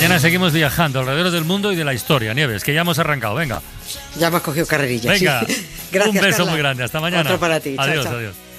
Mañana seguimos viajando alrededor del mundo y de la historia, Nieves, que ya hemos arrancado. Venga. Ya me has cogido carrerilla. Venga. Sí. Gracias, un beso Carla. muy grande. Hasta mañana. Otro para ti. Adiós, Chao, chao. adiós.